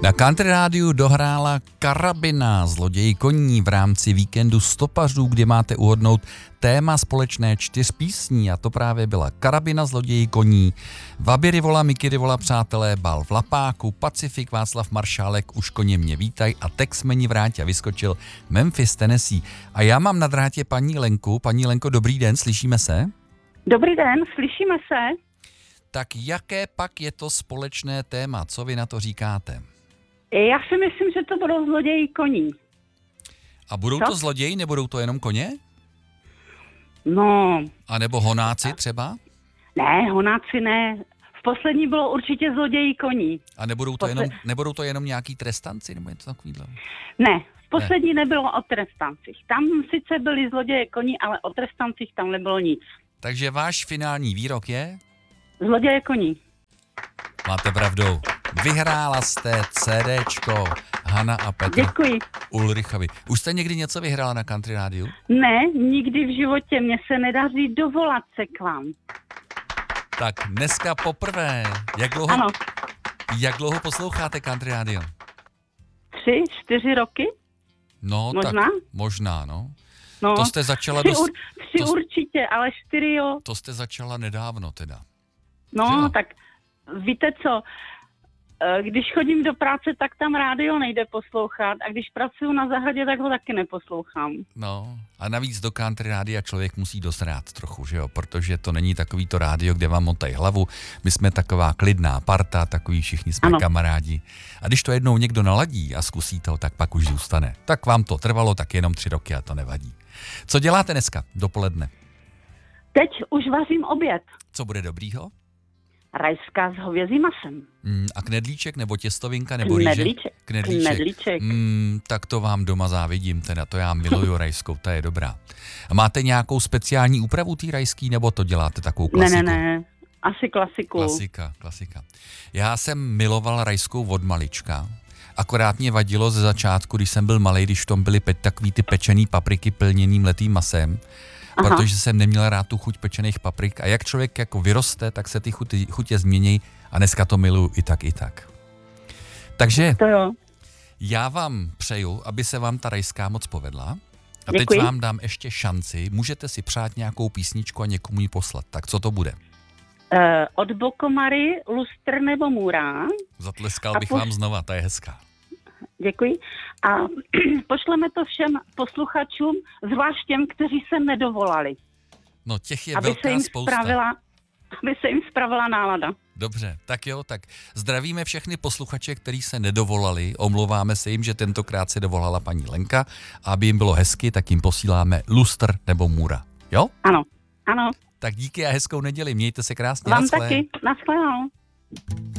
Na Country Rádiu dohrála Karabina, zloděj koní, v rámci víkendu stopařů, kdy máte uhodnout téma společné 4 písní, a to právě byla Karabina, zloděj koní, Vaby Rivola, Miky Rivola, přátelé, Bal v Lapáku, Pacifik, Václav Maršálek, Už koně mě vítaj a Tex meni vrátě, vyskočil Memphis, Tennessee. A já mám na drátě paní Lenku. Paní Lenko, dobrý den, slyšíme se? Dobrý den, slyšíme se? Tak jaké pak je to společné téma? Co vy na to říkáte? Já si myslím, že to budou zloději koní. A budou Co? to zloději, nebudou to jenom koně? No, A nebo honáci třeba? ne, honáci ne. V poslední bylo určitě zloději koní. A nebudou to jenom nějaký trestanci nebo něco takového? Ne, v poslední nebylo o trestancích. Tam sice byli zloděje koní, ale o trestancích tam nebylo nic. Takže váš finální výrok je? Zloděje koní. Máte pravdu. Vyhrála jste CDčko Hana a Petr Děkuji. Ulrichovi. Už jste někdy něco vyhrála na Country Rádiu? Ne, nikdy v životě. Mně se nedaří dovolat se k vám. Tak dneska poprvé. Ano, Jak dlouho posloucháte Country Radio? 3, 4 roky? No, Možná? tak možná, no. No, To jste začala 3 určitě, ale 4 jo. To jste začala nedávno teda. No, Jo. tak víte co, když chodím do práce, tak tam rádio nejde poslouchat a když pracuju na zahradě, tak ho taky neposlouchám. No, a navíc do Country Rádia člověk musí dozrát trochu, že jo, protože to není takový to rádio, kde vám motají hlavu. My jsme taková klidná parta, takový všichni jsme Ano. kamarádi. A když to jednou někdo naladí a zkusí to, tak pak už zůstane. Tak vám to trvalo tak jenom 3 roky a to nevadí. Co děláte dneska dopoledne? Teď už vařím oběd. Co bude dobrýho? Rajská s hovězím masem. A knedlíček nebo těstovinka nebo rýže? Knedlíček. Tak to vám doma závidím, teda to já miluju rajskou, ta je dobrá. A máte nějakou speciální úpravu té rajský, nebo to děláte takovou klasiku? Ne, asi klasiku. Klasika. Já jsem miloval rajskou od malička. Akorát mě vadilo ze začátku, když jsem byl malej, když v tom byly takový ty pečený papriky plněný mletým masem, protože jsem neměl rád tu chuť pečených paprik. A jak člověk jako vyroste, tak se ty chutě změní a dneska to miluju i tak. Takže To jo. já vám přeju, aby se vám ta rajská moc povedla. A Děkuji. teď vám dám ještě šanci. Můžete si přát nějakou písničku a někomu ji poslat. Tak co to bude? Od Bokomary, Lustr nebo Můra. Zatleskal bych vám znova, ta je hezká. Děkuji. A pošleme to všem posluchačům, zvlášť těm, kteří se nedovolali. No těch je Aby velká spousta. se jim spravila nálada. Dobře, tak jo, tak zdravíme všechny posluchače, kteří se nedovolali, omlouváme se jim, že tentokrát se dovolala paní Lenka a aby jim bylo hezky, tak jim posíláme Lustr nebo Můra, jo? Ano. Tak díky a hezkou neděli, mějte se krásně, Vám naschle. taky. Naschledanou.